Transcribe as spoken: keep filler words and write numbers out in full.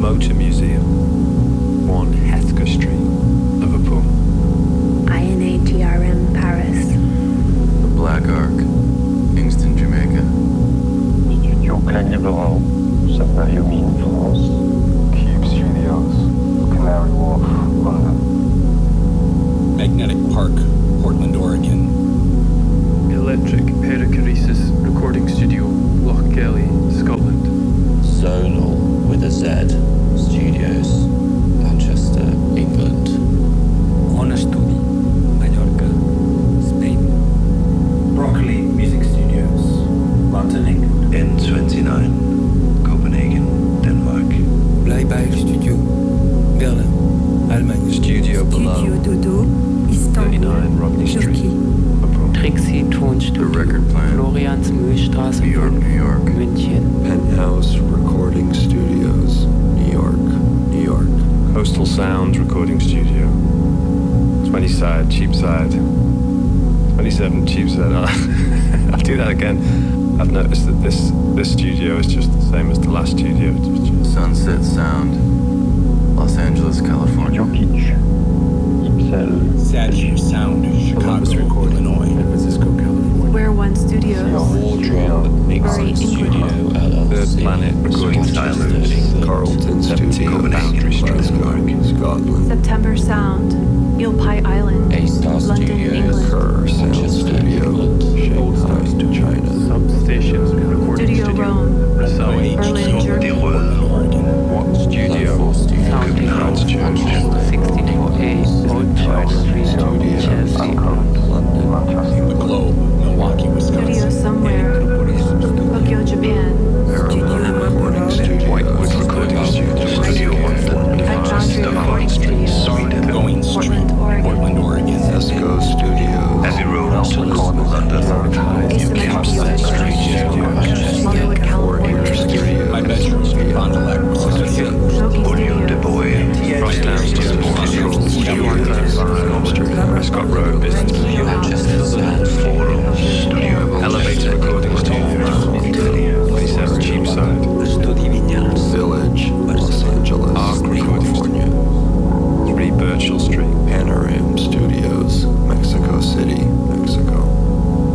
Motor Museum, one Heathcote Street, Liverpool. I N A G R M Paris. The Black Ark, Kingston, Jamaica. Studio Clavier, Saint-Marie in France. Cube Studios, Canary Wharf, London. Magnetic Park, Portland, Oregon. Electric Perichoresis Recording Studio, Lochgelly, Scotland. Zonal with a Z Studios, Manchester, England. Honor Studio, Mallorca, Spain. Broccoli Music Studios, London, England. N twenty-nine, Copenhagen, Denmark. Bleibeil Studio, Berlin, Allemagne. Studio Below, Studio Dodo, Istanbul, thirty-nine Rodney Street, Turkey. Trixie The Tonstudio, Record Plant, Florians Mühlstraße, New York, New York. München. Penthouse Recording Studios, New York, New York. Coastal Sounds Recording Studio, twenty-side, Cheapside, twenty-seven Cheapside. Oh, I'll do that again. I've noticed that this this studio is just the same as the last studio. It's just Sunset Sound, Los Angeles, California. Studio Kitsch, Ipsel. Sagittarius Sound, Columbus Chicago, Recording, Illinois. San Francisco, California. Where One Studios. Wardrobe Mixing Bury Studio, England. L L C. Third Planet Recording Manchester, Silos, England. Carlton seventeen Studio, Boundary Street, Glasgow, Scotland. September Sound, Ilpai Island, A-Star London, Studios, England. Kerr Sound Manchester, Studio, England. Shanghai, China. Substations Recording Studio Studio, Rome, Versailles. Berlin, Germany. Portland, Oregon. What Studio? Platform Studio, Sound Copenhagen Church, sixty-four A, Old Church